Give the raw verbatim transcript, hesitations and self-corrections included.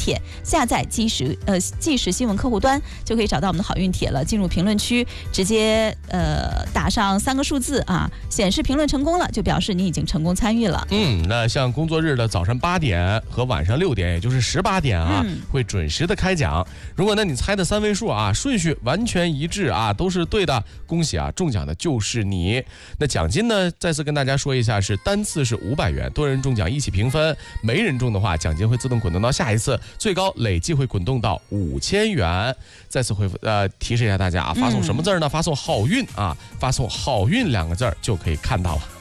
帖，下载即时呃即时新闻客户端就可以找到我们的好运帖了。进入评论区，直接呃打上三个数字啊，显示评论成功了，就表示你已经成功参与了。 嗯，那像工作日的早上八点和晚上六点，也就是十八点啊， 嗯、 会准时的开奖。如果呢你猜的三位数啊顺序完全一致啊，都是对的，恭喜啊，中奖的就是你。那奖金呢，再次跟大家说一下，是单次是五百元，多人中奖一起平分，没人中的话，奖金会自动滚动到下一次，最高累计会滚动到五千元。再次回复呃提示一下大家啊，发送什么字呢？嗯、发送好运啊，发送好运两个字就可以看到了。